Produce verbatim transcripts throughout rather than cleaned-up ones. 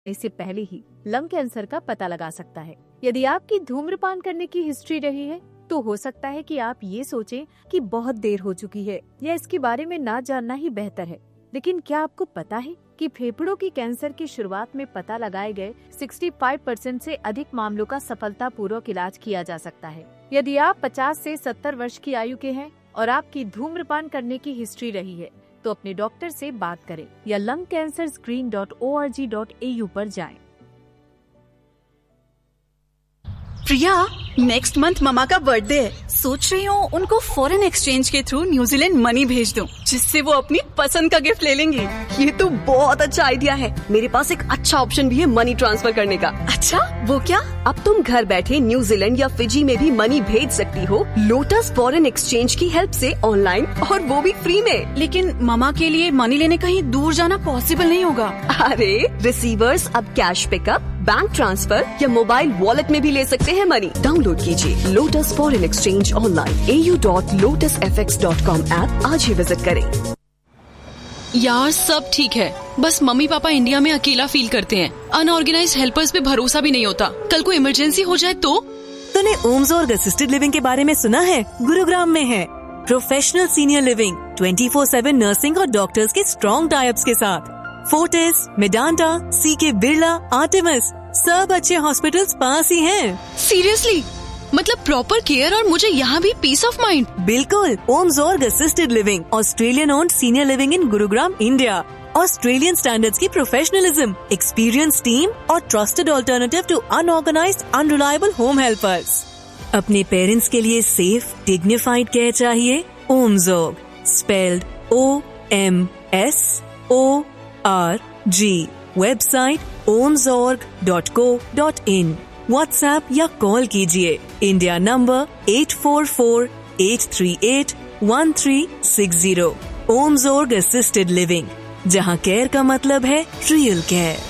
इससे पहले ही lung cancer का पता लगा सकता है। यदि आपकी धूम्रपान करने की हिस्ट्री रही है तो हो सकता है कि आप ये सोचें कि बहुत देर हो चुकी है या इसके बारे में ना जानना ही बेहतर है। लेकिन क्या आपको पता है कि फेफड़ों की कैंसर की शुरुआत में पता लगाए गए पैंसठ परसेंट से अधिक मामलों का सफलतापूर्वक इलाज किया जा सकता है। यदि आप पचास से सत्तर वर्ष की आयु के हैं और आपकी धूम्रपान करने की हिस्ट्री रही है तो अपने डॉक्टर से बात करें या lung cancer screen dot O R G dot A you पर जाएं। प्रिया, नेक्स्ट मंथ ममा का बर्थडे है। सोच रही हूँ उनको फॉरेन एक्सचेंज के थ्रू न्यूजीलैंड मनी भेज दूँ, जिससे वो अपनी पसंद का गिफ्ट ले लेंगे। ये तो बहुत अच्छा आइडिया है। मेरे पास एक अच्छा ऑप्शन भी है मनी ट्रांसफर करने का। अच्छा, वो क्या? अब तुम घर बैठे न्यूजीलैंड या फिजी में भी मनी भेज सकती हो लोटस फॉरेन एक्सचेंज की हेल्प से ऑनलाइन, और वो भी फ्री में। लेकिन ममा के लिए मनी लेने कहीं दूर जाना पॉसिबल नहीं होगा। अरे, रिसीवर्स अब कैश पिकअप, बैंक ट्रांसफर या मोबाइल वॉलेट में भी ले सकते हैं मनी। डाउनलोड कीजिए लोटस फॉरेन एक्सचेंज ऑनलाइन ए U dot lotus F x dot com app आज ही विजिट करें। यार सब ठीक है, बस मम्मी पापा इंडिया में अकेला फील करते हैं। अनऑर्गेनाइज्ड हेल्पर्स पे भरोसा भी नहीं होता। कल को इमरजेंसी हो जाए तो? तूने ओम्सोर्ग असिस्टेड लिविंग के बारे में सुना है? गुरुग्राम में है professional senior living, twenty four seven nursing और डॉक्टर्स के स्ट्रॉन्ग टाइप्स के साथ। फोर्टिस, मेडांटा, सी के बिरला, आर्टेमिस, सब अच्छे हॉस्पिटल्स पास ही हैं। सीरियसली? मतलब प्रॉपर केयर और मुझे यहाँ भी पीस ऑफ माइंड। बिल्कुल। ओम्सोर्ग assisted living, Australian owned senior living in Gurugram, India. Australian standards की प्रोफेशनलिज्म, एक्सपीरियंस टीम और trusted alternative to unorganised unreliable home helpers. अपने पेरेंट्स के लिए सेफ डिग्निफाइड केयर चाहिए? ओम्सोर्ग, spelled O M S O R G. Website ओम्सोर्ग dot co dot in. WhatsApp या call कीजिए India number eight four four eight three eight one three six zero. ओम्सोर्ग assisted living, जहां care का मतलब है real care.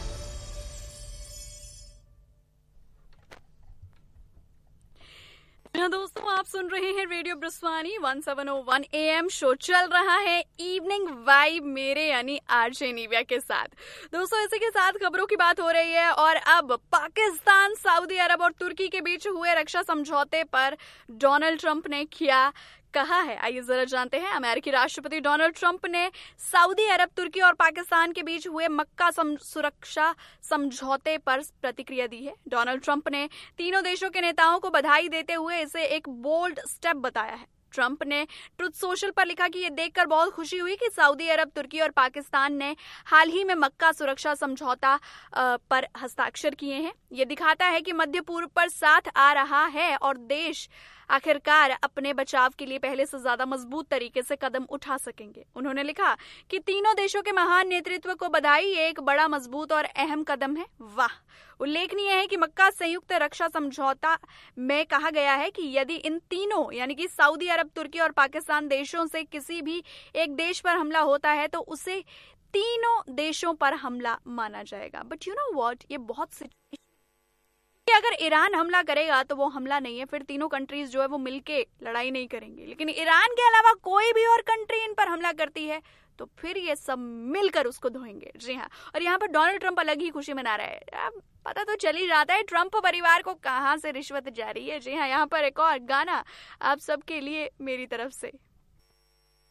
दोस्तों, आप सुन रहे हैं radio ब्रस्वानी one seven O one A M. Show चल रहा है इवनिंग वाइब मेरे यानी आरजे निव्या के साथ। दोस्तों, इसी के साथ खबरों की बात हो रही है और अब पाकिस्तान, सऊदी अरब और तुर्की के बीच हुए रक्षा समझौते पर डोनाल्ड ट्रंप ने क्या कहा है, आइए जरा जानते हैं। अमेरिकी राष्ट्रपति डोनाल्ड ट्रंप ने सऊदी अरब, तुर्की और पाकिस्तान के बीच हुए मक्का सम, सुरक्षा समझौते पर प्रतिक्रिया दी है। डोनाल्ड ट्रंप ने तीनों देशों के नेताओं को बधाई देते हुए इसे एक बोल्ड स्टेप बताया है। ट्रंप ने ट्रुथ सोशल पर लिखा कि ये देखकर बहुत खुशी हुई कि सऊदी अरब, तुर्की और पाकिस्तान ने हाल ही में मक्का सुरक्षा समझौता पर हस्ताक्षर किए हैं। ये दिखाता है कि मध्य पूर्व पर साथ आ रहा है और देश आखिरकार अपने बचाव के लिए पहले से ज्यादा मजबूत तरीके से कदम उठा सकेंगे। उन्होंने लिखा कि तीनों देशों के महान नेतृत्व को बधाई, ये एक बड़ा, मजबूत और अहम कदम है। वाह! उल्लेखनीय है कि मक्का संयुक्त रक्षा समझौता में कहा गया है कि यदि इन तीनों यानी कि सऊदी अरब, तुर्की और पाकिस्तान देशों से किसी भी एक देश पर हमला होता है तो उसे तीनों देशों पर हमला माना जाएगा। बट यू नो व्हाट, ये बहुत सी अगर ईरान हमला करेगा तो वो हमला नहीं है, फिर तीनों कंट्रीज जो है वो मिलके लड़ाई नहीं करेंगे। लेकिन ईरान के अलावा कोई भी और कंट्री इन पर हमला करती है तो फिर ये सब मिलकर उसको धोएंगे। जी हाँ, और यहाँ पर डोनाल्ड ट्रंप अलग ही खुशी मना रहा है। पता तो चल ही जाता है ट्रंप परिवार को कहाँ से रिश्वत जा रही है। जी हाँ, यहाँ पर एक और गाना आप सबके लिए मेरी तरफ से।